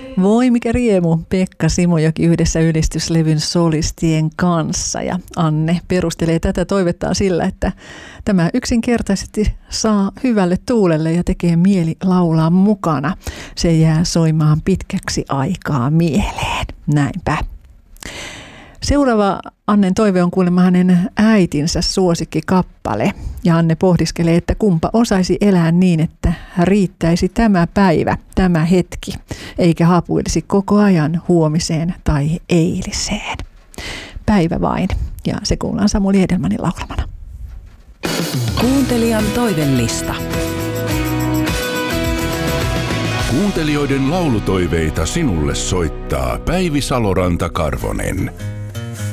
Voi mikä riemu, Pekka Simojoki yhdessä ylistyslevyn solistien kanssa. Ja Anne perustelee tätä toivettaan sillä, että tämä yksinkertaisesti saa hyvälle tuulelle ja tekee mieli laulaa mukana. Se jää soimaan pitkäksi aikaa mieleen. Näinpä. Seuraava Annen toive on kuulemma hänen äitinsä suosikkikappale. Ja Anne pohdiskelee, että kumpa osaisi elää niin, että riittäisi tämä päivä, tämä hetki, eikä hapuilisi koko ajan huomiseen tai eiliseen. Päivä vain. Ja se kuullaan Samuli Edelmanin laulamana. Kuuntelijan toivellista. Kuuntelijoiden laulutoiveita sinulle soittaa Päivi Saloranta-Karvonen.